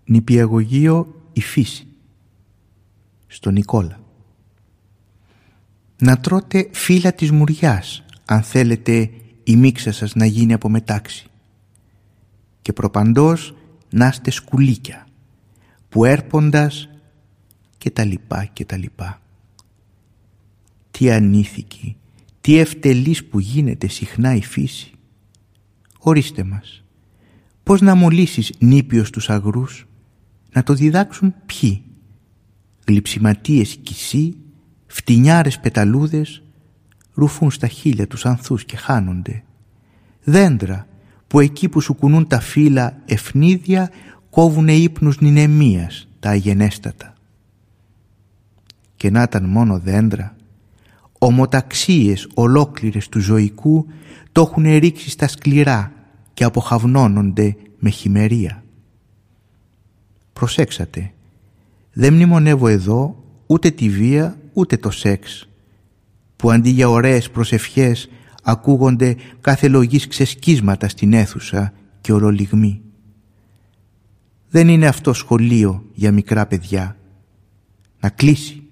Νηπιαγωγείο η φύση, στον Νικόλα. Να τρώτε φύλλα της μουριάς, αν θέλετε η μίξα σας να γίνει από μετάξι. Και προπαντός να είστε σκουλίκια, που έρποντας και τα λοιπά και τα λοιπά. Τι ανήθικη, τι ευτελής που γίνεται συχνά η φύση. Ορίστε μας, πώς να μολύσεις νήπιος τους αγρούς, να το διδάξουν ποιοι. Γλυψιματίες κυσί, φτηνιάρες πεταλούδες, ρουφούν στα χείλια τους ανθούς και χάνονται. Δέντρα που εκεί που σου κουνούν τα φύλλα ευνίδια κόβουνε ύπνους νηνεμίας τα αγενέστατα. Και να ήταν μόνο δέντρα, ομοταξίες ολόκληρες του ζωικού το έχουν ρίξει στα σκληρά και αποχαυνώνονται με χειμερία. Προσέξατε, δεν μνημονεύω εδώ ούτε τη βία ούτε το σεξ, που αντί για ωραίες προσευχές ακούγονται κάθε λογής ξεσκίσματα στην αίθουσα και ορολιγμοί. Δεν είναι αυτό σχολείο για μικρά παιδιά. Να κλείσει.